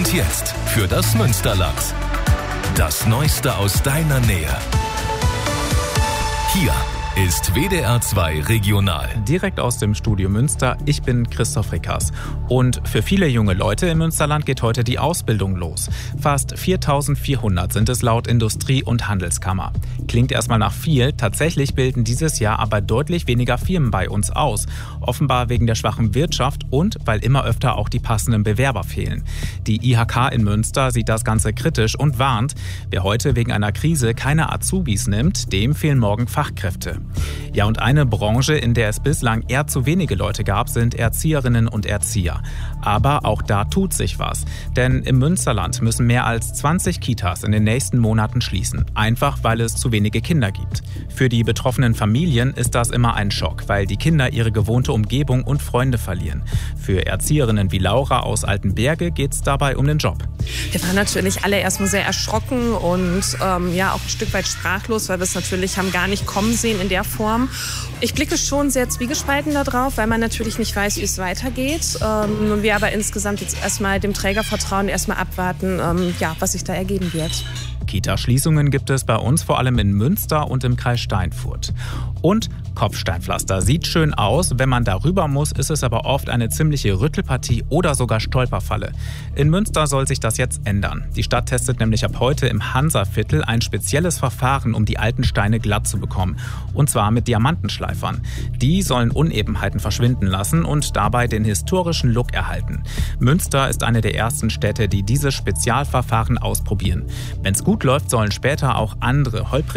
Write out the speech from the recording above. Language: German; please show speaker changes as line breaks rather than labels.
Und jetzt für das Münsterland. Das Neueste aus deiner Nähe. Hier ist WDR 2 Regional.
Direkt aus dem Studio Münster, ich bin Christoph Rickers. Und für viele junge Leute im Münsterland geht heute die Ausbildung los. Fast 4.400 sind es laut Industrie- und Handelskammer. Klingt erstmal nach viel, tatsächlich bilden dieses Jahr aber deutlich weniger Firmen bei uns aus. Offenbar wegen der schwachen Wirtschaft und weil immer öfter auch die passenden Bewerber fehlen. Die IHK in Münster sieht das Ganze kritisch und warnt, wer heute wegen einer Krise keine Azubis nimmt, dem fehlen morgen Fachkräfte. Ja, und eine Branche, in der es bislang eher zu wenige Leute gab, sind Erzieherinnen und Erzieher. Aber auch da tut sich was. Denn im Münsterland müssen mehr als 20 Kitas in den nächsten Monaten schließen. Einfach, weil es zu wenige Kinder gibt. Für die betroffenen Familien ist das immer ein Schock, weil die Kinder ihre gewohnte Umgebung und Freunde verlieren. Für Erzieherinnen wie Laura aus Altenberge geht es dabei um den Job.
Wir waren natürlich alle erstmal sehr erschrocken und auch ein Stück weit sprachlos, weil wir es natürlich haben gar nicht kommen sehen in der Form. Ich blicke schon sehr zwiegespalten da drauf, weil man natürlich nicht weiß, wie es weitergeht. Wir aber insgesamt jetzt erstmal dem Träger vertrauen, erstmal abwarten, was sich da ergeben wird.
Kita-Schließungen gibt es bei uns vor allem in Münster und im Kreis Steinfurt. Und Kopfsteinpflaster sieht schön aus, wenn man darüber muss, ist es aber oft eine ziemliche Rüttelpartie oder sogar Stolperfalle. In Münster soll sich das jetzt ändern. Die Stadt testet nämlich ab heute im Hansaviertel ein spezielles Verfahren, um die alten Steine glatt zu bekommen. Und zwar mit Diamantenschleifern. Die sollen Unebenheiten verschwinden lassen und dabei den historischen Look erhalten. Münster ist eine der ersten Städte, die dieses Spezialverfahren ausprobieren. Wenn's gut läuft, sollen später auch andere holprige